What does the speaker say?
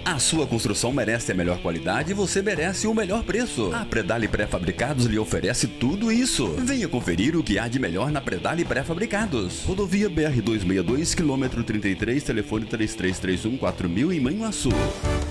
A sua construção merece a melhor qualidade e você merece o melhor preço. A Predali Pré-Fabricados lhe oferece tudo isso. Venha conferir o que há de melhor na Predali Pré-Fabricados. Rodovia BR-262, quilômetro 33, telefone 3331-4000 em Manhuaçu.